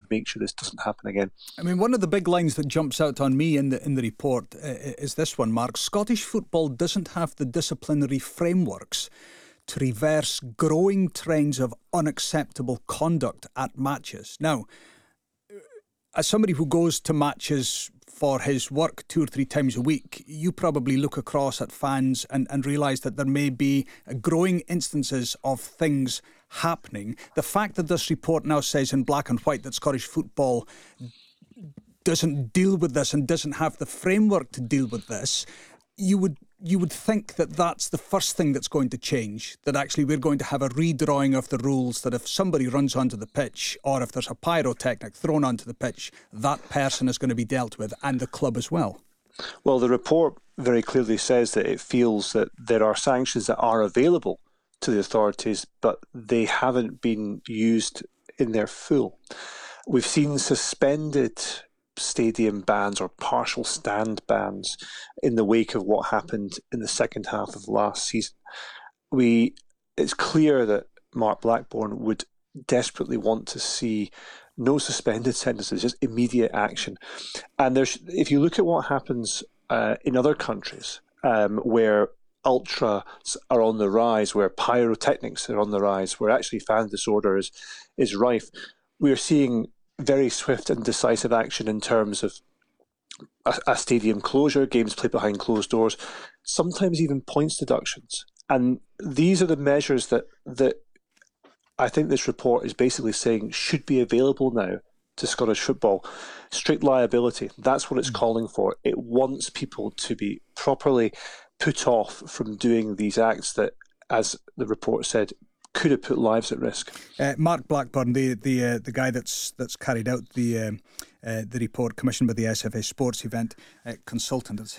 make sure this doesn't happen again. I mean, one of the big lines that jumps out on me in the report is this one, Mark. Scottish football doesn't have the disciplinary frameworks to reverse growing trends of unacceptable conduct at matches. Now, as somebody who goes to matches for his work 2 or 3 times a week, you probably look across at fans and realise that there may be growing instances of things happening. The fact that this report now says in black and white that Scottish football doesn't deal with this and doesn't have the framework to deal with this, you would think that that's the first thing that's going to change, that actually we're going to have a redrawing of the rules, that if somebody runs onto the pitch or if there's a pyrotechnic thrown onto the pitch, that person is going to be dealt with, and the club as well. Well, the report very clearly says that it feels that there are sanctions that are available to the authorities, but they haven't been used in their full. We've seen suspended stadium bans or partial stand bans in the wake of what happened in the second half of last season. It's clear that Mark Blackburn would desperately want to see no suspended sentences, just immediate action. And if you look at what happens in other countries where ultras are on the rise, where pyrotechnics are on the rise, where actually fan disorder is rife, we're seeing very swift and decisive action in terms of a stadium closure, games played behind closed doors, sometimes even points deductions. And these are the measures that I think this report is basically saying should be available now to Scottish football. Strict liability, that's what it's calling for. It wants people to be properly put off from doing these acts that, as the report said, could have put lives at risk. Mark Blackburn, the guy that's carried out the report commissioned by the SFA Sports event consultant.